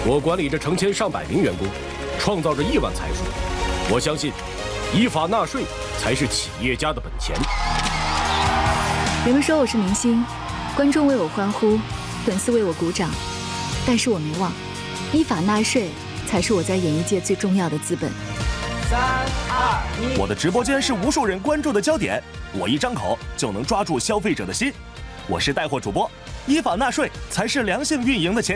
我管理着成千上百名员工，创造着亿万财富。我相信，依法纳税才是企业家的本钱。 人们说我是明星，观众为我欢呼，粉丝为我鼓掌，但是我没忘，依法纳税才是我在演艺界最重要的资本。 3、2、1， 我的直播间是无数人关注的焦点，我一张口就能抓住消费者的心。我是带货主播，依法纳税才是良性运营的前提。